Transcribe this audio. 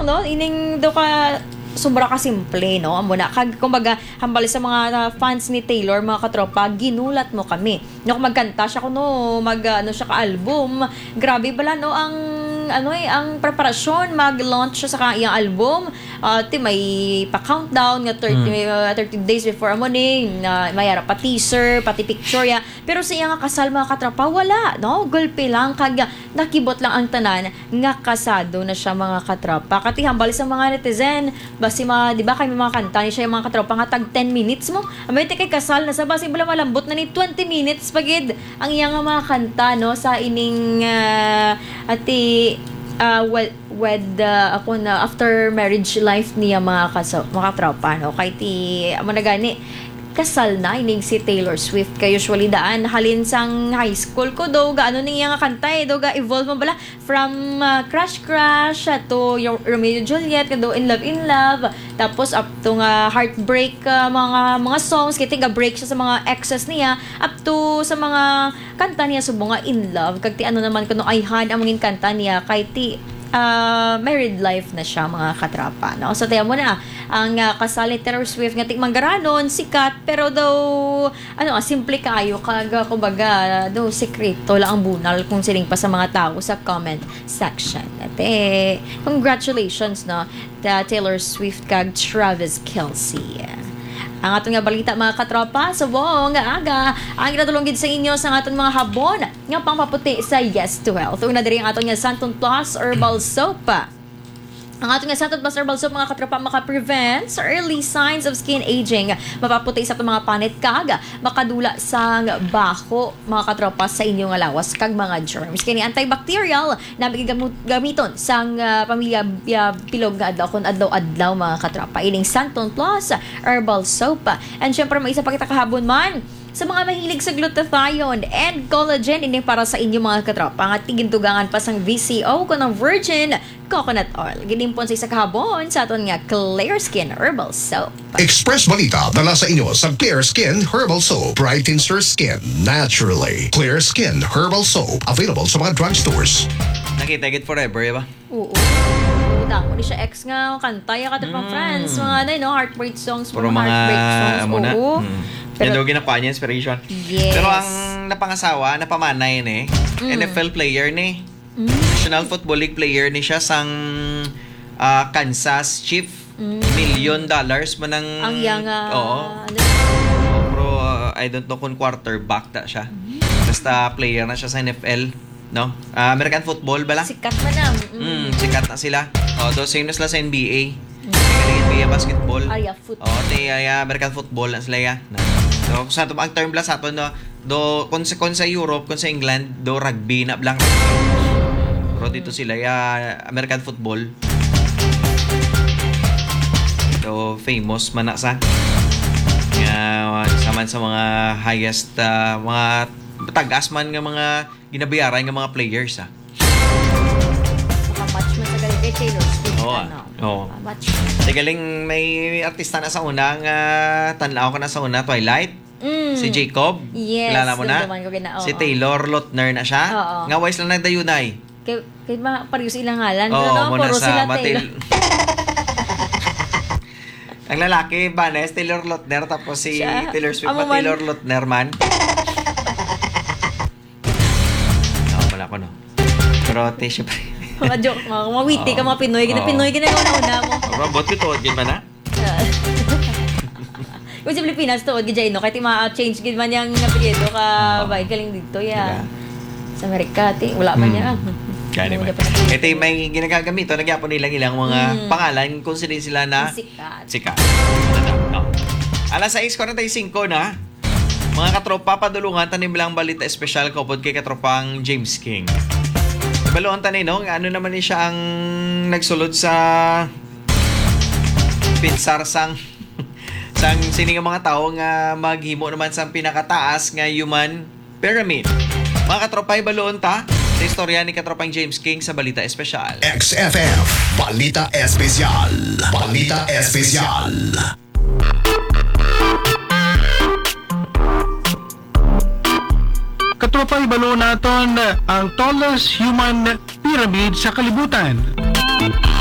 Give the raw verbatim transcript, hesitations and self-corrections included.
lang, no? Ining do ka sobra ka simple, no? Amo na kag kumbaga hambal sa mga uh, fans ni Taylor, mga katropa, ginulat mo kami. No, kung magkanta siya kuno, mag ano siya ka album. Grabe bala no ang ano eh, ang preparasyon mag-launch siya sa kanyang album. Uh, ti may pa-countdown nga thirty, mm. uh, thirty days before amo ni na uh, mayara pa teaser, pati picture ya. Pero sa iya nga kasal mga katropa wala, no? Gulpe lang kag nakibot lang ang tanan nga kasado na siya mga katropa. Kati hambal sa mga netizen, basi mga, di ba, kay mga kanta ni siya yung mga katropa nga tag ten minutes mo. Amay ti kay kasal na sa basi bala malambot na ni twenty minutes pagid ang iya nga mga kanta, no, sa ining uh, ati uh, wed, wed uh, ako na after marriage life niya mga kaso, mga katropa, no, kay ti amo na gani kasal na ining si Taylor Swift kay usually daan halin sang high school ko do gaano niya nga kanta eh do ga evolve mo bala from uh, Crush Crush uh, to yung Romeo and Juliet do In Love In Love tapos up to nga Heartbreak uh, mga mga songs kay tiga break siya sa mga exes niya up to sa mga kanta niya subo nga In Love kag ti ano naman kuno ay han among kanta niya kay ti Uh, married life na siya mga katrapa, no? So tayo mo na ang uh, kasal ni Taylor Swift nga tigmanggaranon sikat pero daw ano simple kayo kag kumbaga daw sekreto lang ang bunal kung sining pa sa mga tao sa comment section. Ate, congratulations, no, ta Taylor Swift kag Travis Kelce. Ang atong nga balita mga katropa, subong nga aga ang ginatulunggid sa inyo sa atong mga habon nga pangpaputi sa Yes to Health. Una diri ang atong nga Santon Plus Herbal Soap. Ang atong nga Santon Plus Herbal Soap mga katropa maka-prevent sa early signs of skin aging, mapaputi sa atong mga panit kag makadula sa baho mga katropa sa inyong lawas kag mga germs. Kini antibacterial na gamiton sang uh, pamilya uh, pilog nga adlaw kun adlaw-adlaw mga katropa. Ining Santon Plus Herbal Soap. And syempre may isa pa kita kahabon man sa mga mahilig sa glutathione and collagen, ini para sa inyo mga katropa nga tigintugangan pa sang V C O ko ng virgin coconut oil. Ginimpon sa isa kahabon sa aton nga Clear Skin Herbal Soap. Express Balita dala sa inyo sa Clear Skin Herbal Soap. Brightens your skin naturally. Clear Skin Herbal Soap. Available sa mga drugstores. Nakita it forever, ba? Oo. Dako ni siya ex nga kanta ya katropa mm. friends. Mga ano, no, heartbreak songs, mga, mga heartbreak songs. Muna. Oo. Hmm. Pero yan daw ginakuha niya, inspiration. Yes. Pero ang napangasawa, napamanay ni, mm. N F L player ni, mm. National Football League player ni siya sang uh, Kansas Chief. Mm. Million dollars man ang... Ang yang... Uh, oo. Ano? Oh, pero uh, I don't know kung quarterback ta siya. Mm. Basta player na siya sa N F L. No? Uh, American football bala? Sikat man na. Mm. Mm, sikat na sila. Oh, do same na sila sa N B A. Mm. N B A basketball. Aya football. Oh, te aya American football na sila ya. So, kung sa ito, ang term bla sa ito, no, do, kung sa, kung sa Europe, kung sa England, do rugby na blang. Pero dito sila, ya, American football. So, famous man na sa. Ya, saman sa mga highest, uh, mga tagas man nga mga ginabayaran nga mga players, ha. Maka-match man sa galing kay Taylor Swift. Oo, ano. Oo. Match. Galing may artista na sa una nga tanaw ko na sa una, Twilight. Mm. Si Jacob. Yes. Kilala mo na? Ko gina, si Taylor Lautner na siya. Oo. Nga wise lang nagdayunay. Kay, kay mga parehas ilang ngalan. Oo, no? muna Puro sa sila Matil. Taylor. Ang lalaki, Vanes, Taylor Lautner. Tapos si siya. Taylor Swift, Amo Taylor Lautner man. Oo, wala ko no. Pero, te, syempre. Mga joke, mga, mga witty ka, mga Pinoy. Gina, Pinoy, ginagawa-una mo. Robot ko tuod, gin ba na? Kung sa Pilipinas, tuod, gijay, no? Kahit ma-change gid man yung apelyido ka, bay, galing dito, ya. Sa Amerika, ti, wala man niya. Kaya naman. Ito yung may ginagamit. Ito, nagyapon nilang ilang mga mm. pangalan kung sila sila na sikat. Sikat. No. Alas sais forty-five na. Mga katropa, padulungan, tanim lang balita espesyal kopod kay katropang James King. Baluan tanin, no? Ano naman ni siya ang nagsulod sa pinsar sang sang sining mga tao nga maghimo naman sa pinakataas nga human pyramid. Mga katropay, baluan ta sa istorya ni katropang James King sa Balita Espesyal. X F F Balita Espesyal. Balita Espesyal. Katropa, ibalo naton ang tallest human pyramid sa kalibutan.